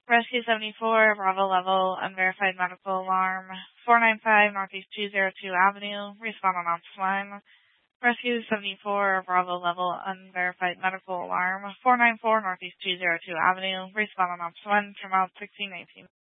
Rescue 74, Bravo level, unverified medical alarm. 495 Northeast 202 Avenue, respond on ops 1. Rescue 74, Bravo level, unverified medical alarm. 494 Northeast 202 Avenue, respond on ops 1, from out 1619.